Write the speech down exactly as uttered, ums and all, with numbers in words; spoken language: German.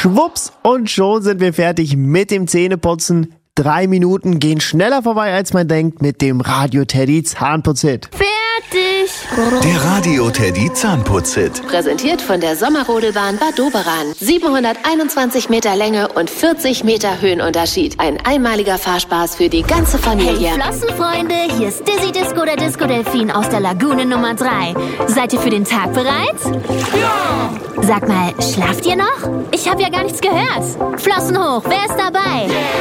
Schwupps und schon sind wir fertig mit dem Zähneputzen. Drei Minuten gehen schneller vorbei, als man denkt, mit dem Radio Teddy Zahnputzhit. Fertig! Der Radio Teddy Zahnputzhit. Präsentiert von der Sommerrodelbahn Bad Doberan. siebenhunderteinundzwanzig Meter Länge und vierzig Meter Höhenunterschied. Ein einmaliger Fahrspaß für die ganze Familie. Hey Flossenfreunde, hier ist Dizzy Disco, der Disco-Delfin aus der Lagune Nummer drei. Seid ihr für den Tag bereit? Ja! Sag mal, schlaft ihr noch? Ich habe ja gar nichts gehört. Flossen hoch, wer ist dabei? Yeah.